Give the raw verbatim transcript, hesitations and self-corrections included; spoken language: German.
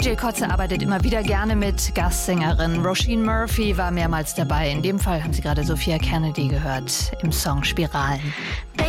D J Kotze arbeitet immer wieder gerne mit Gastsängerin. Roisin Murphy war mehrmals dabei. In dem Fall haben Sie gerade Sophia Kennedy gehört im Song Spiralen.